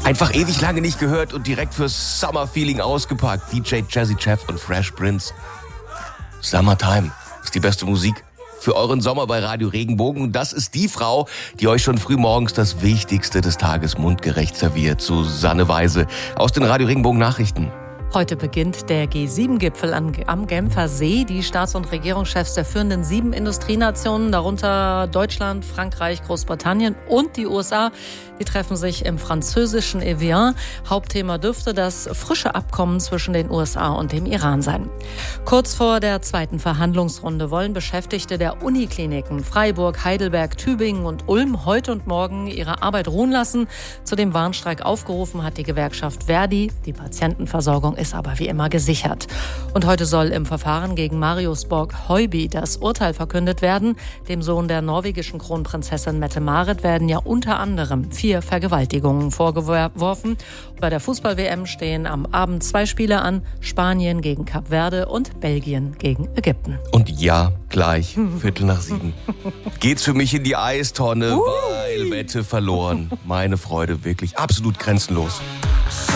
Einfach ewig lange nicht gehört und direkt fürs Summer-Feeling ausgepackt. DJ Jazzy Jeff und Fresh Prince. Summertime ist die beste Musik für euren Sommer bei Radio Regenbogen. Und das ist die Frau, die euch schon früh morgens das Wichtigste des Tages mundgerecht serviert. Susanne Weise aus den Radio Regenbogen Nachrichten. Heute beginnt der G7-Gipfel am Genfer See. Die Staats- und Regierungschefs der führenden 7 Industrienationen, darunter Deutschland, Frankreich, Großbritannien und die USA, die treffen sich im französischen Evian. Hauptthema dürfte das frische Abkommen zwischen den USA und dem Iran sein. Kurz vor der zweiten Verhandlungsrunde wollen Beschäftigte der Unikliniken Freiburg, Heidelberg, Tübingen und Ulm heute und morgen ihre Arbeit ruhen lassen. Zu dem Warnstreik aufgerufen hat die Gewerkschaft Verdi. Die Patientenversorgung ist aber wie immer gesichert. Und heute soll im Verfahren gegen Marius Borg-Høiby das Urteil verkündet werden. Dem Sohn der norwegischen Kronprinzessin Mette-Marit werden ja unter anderem 4 Vergewaltigungen vorgeworfen. Bei der Fußball-WM stehen am Abend 2 Spiele an. Spanien gegen Kap Verde und Belgien gegen Ägypten. Und ja, gleich, 6:15. Geht's für mich in die Eistonne, weil Wette verloren. Meine Freude wirklich absolut grenzenlos.